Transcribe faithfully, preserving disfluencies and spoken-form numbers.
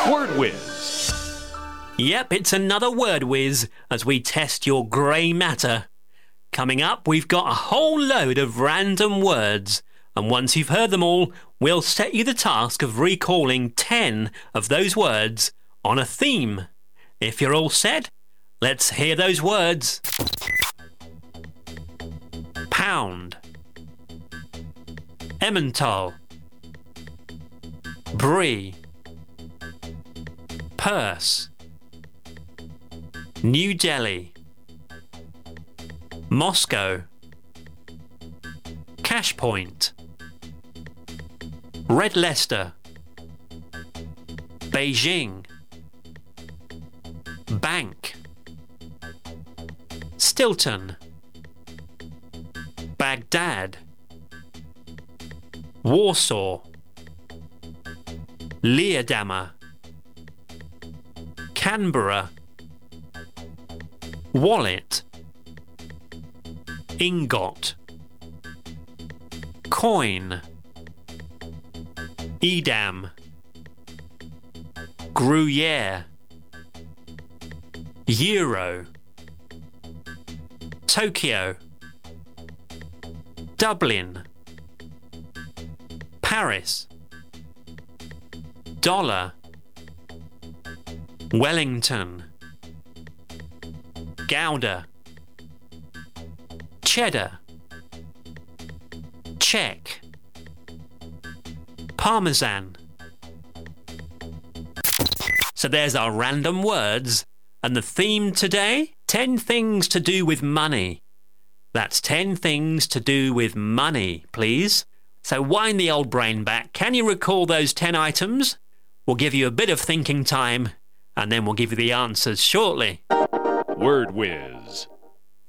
Word Whiz. Yep, it's another word whiz as we test your grey matter. Coming up, we've got a whole load of random words, and once you've heard them all, we'll set you the task of recalling ten of those words on a theme. If you're all set, let's hear those words. Pound, Emmental, Brie, Purse, New Delhi, Moscow, Cash Point, Red Leicester, Beijing, Bank, Stilton, Baghdad, Warsaw, Leerdammer, Canberra, Wallet, Ingot, Coin, Edam, Gruyere, Euro, Tokyo, Dublin, Paris, Dollar, Wellington, Gouda, Cheddar, Czech, Parmesan. So there's our random words, and the theme today, ten things to do with money. That's ten things to do with money, please. So wind the old brain back. Can you recall those ten items? We'll give you a bit of thinking time, and then we'll give you the answers shortly. Word Whiz.